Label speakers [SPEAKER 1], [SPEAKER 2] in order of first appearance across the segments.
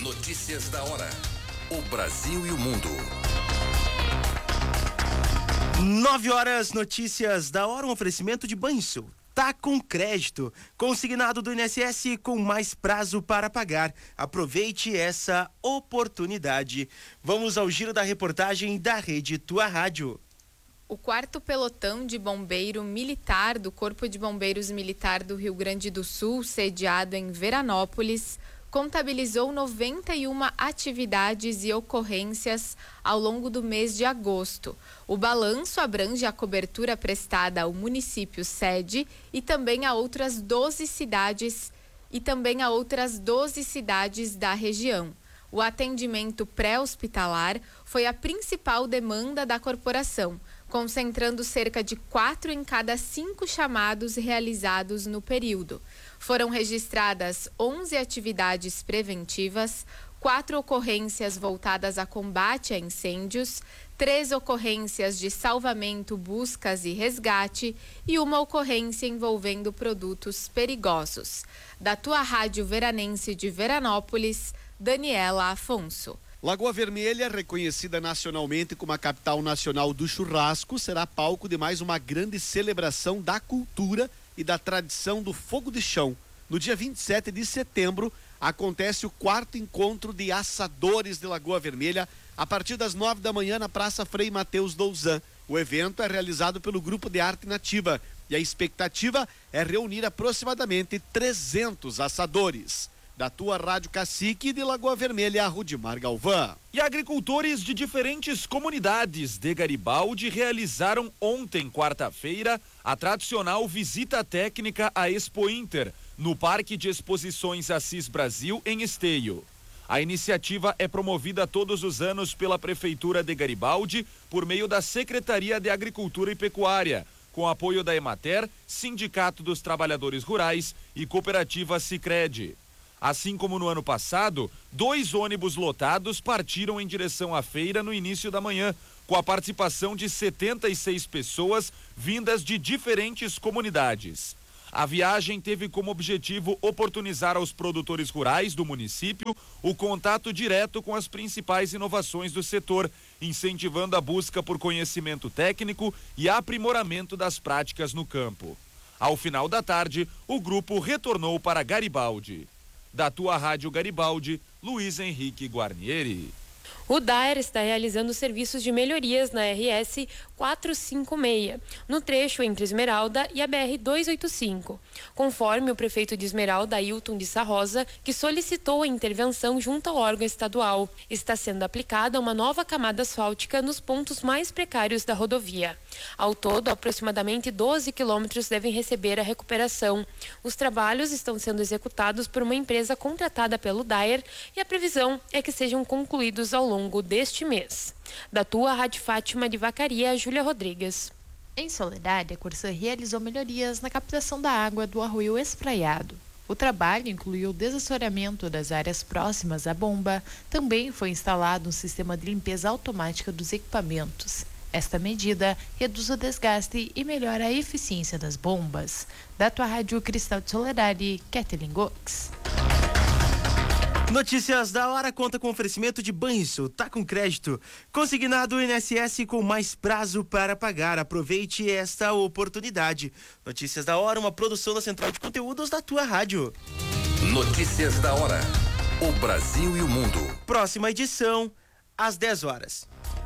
[SPEAKER 1] Notícias da hora. O Brasil e o mundo.
[SPEAKER 2] 9h, notícias da hora, um oferecimento de Banrisul. Tá com crédito, consignado do INSS com mais prazo para pagar. Aproveite essa oportunidade. Vamos ao giro da reportagem da Rede Tua Rádio.
[SPEAKER 3] O 4º Pelotão de Bombeiro Militar do Corpo de Bombeiros Militar do Rio Grande do Sul, sediado em Veranópolis, contabilizou 91 atividades e ocorrências ao longo do mês de agosto. O balanço abrange a cobertura prestada ao município sede e também a outras 12 cidades da região. O atendimento pré-hospitalar foi a principal demanda da corporação, concentrando cerca de 4 em cada 5 chamados realizados no período. Foram registradas 11 atividades preventivas, 4 ocorrências voltadas a combate a incêndios, 3 ocorrências de salvamento, buscas e resgate e 1 ocorrência envolvendo produtos perigosos. Da Tua Rádio Veranense de Veranópolis, Daniela Afonso.
[SPEAKER 4] Lagoa Vermelha, reconhecida nacionalmente como a capital nacional do churrasco, será palco de mais uma grande celebração da cultura e da tradição do fogo de chão. No dia 27 de setembro, acontece o 4º encontro de assadores de Lagoa Vermelha, a partir das 9 da manhã na Praça Frei Mateus Douzan. O evento é realizado pelo Grupo de Arte Nativa e a expectativa é reunir aproximadamente 300 assadores. Da Tua Rádio Cacique de Lagoa Vermelha, Rudimar Galvão.
[SPEAKER 5] E agricultores de diferentes comunidades de Garibaldi realizaram ontem, quarta-feira, a tradicional visita técnica à Expo Inter, no Parque de Exposições Assis Brasil, em Esteio. A iniciativa é promovida todos os anos pela Prefeitura de Garibaldi por meio da Secretaria de Agricultura e Pecuária, com apoio da Emater, Sindicato dos Trabalhadores Rurais e Cooperativa Sicredi. Assim como no ano passado, 2 ônibus lotados partiram em direção à feira no início da manhã, com a participação de 76 pessoas vindas de diferentes comunidades. A viagem teve como objetivo oportunizar aos produtores rurais do município o contato direto com as principais inovações do setor, incentivando a busca por conhecimento técnico e aprimoramento das práticas no campo. Ao final da tarde, o grupo retornou para Garibaldi. Da Tua Rádio Garibaldi, Luiz Henrique Guarnieri.
[SPEAKER 6] O DAER está realizando serviços de melhorias na RS 456, no trecho entre Esmeralda e a BR 285, conforme o prefeito de Esmeralda, Ailton de Sarrosa, que solicitou a intervenção junto ao órgão estadual. Está sendo aplicada uma nova camada asfáltica nos pontos mais precários da rodovia. Ao todo, aproximadamente 12 quilômetros devem receber a recuperação. Os trabalhos estão sendo executados por uma empresa contratada pelo DAER e a previsão é que sejam concluídos ao longo deste mês. Da Tua Rádio Fátima de Vacaria, Júlia Rodrigues.
[SPEAKER 7] Em Soledade, a Corsã realizou melhorias na captação da água do arroio Espraiado. O trabalho incluiu o desassoreamento das áreas próximas à bomba. Também foi instalado um sistema de limpeza automática dos equipamentos. Esta medida reduz o desgaste e melhora a eficiência das bombas. Da Tua Rádio Cristal de Soledade, Kathleen Gox.
[SPEAKER 2] Notícias da hora conta com oferecimento de Banrisul. Tá com crédito, consignado INSS com mais prazo para pagar. Aproveite esta oportunidade. Notícias da hora, uma produção da Central de Conteúdos da Tua Rádio.
[SPEAKER 1] Notícias da hora. O Brasil e o mundo.
[SPEAKER 2] Próxima edição, às 10h.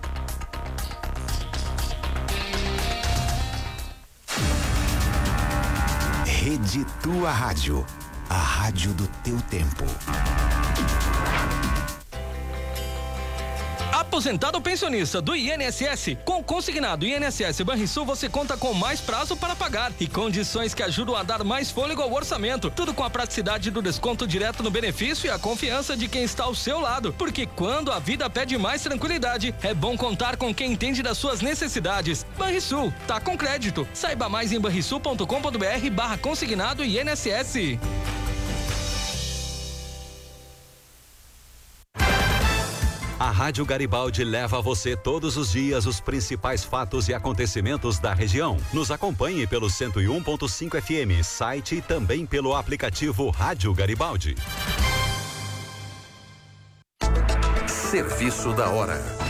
[SPEAKER 1] Rede Tua Rádio. A rádio do teu tempo.
[SPEAKER 8] Aposentado ou pensionista do INSS, com consignado INSS Banrisul você conta com mais prazo para pagar e condições que ajudam a dar mais fôlego ao orçamento. Tudo com a praticidade do desconto direto no benefício e a confiança de quem está ao seu lado. Porque quando a vida pede mais tranquilidade, é bom contar com quem entende das suas necessidades. Banrisul, tá com crédito. Saiba mais em banrisul.com.br/consignado INSS.
[SPEAKER 9] A Rádio Garibaldi leva a você todos os dias os principais fatos e acontecimentos da região. Nos acompanhe pelo 101.5 FM, site e também pelo aplicativo Rádio Garibaldi.
[SPEAKER 10] Serviço da hora.